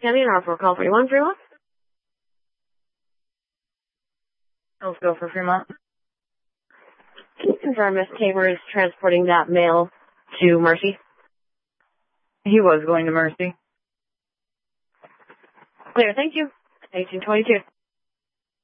County and Harper, call 31 Fremont. Let's go for Fremont. Can you confirm if Tabor is transporting that mail to Mercy? He was going to Mercy. Clear, thank you. 1822.